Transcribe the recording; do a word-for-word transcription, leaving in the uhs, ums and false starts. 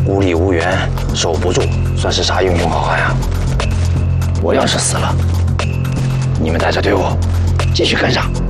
无力无援，守不住，算是啥英雄好汉呀？我要是死了，你们带着队伍继续跟上。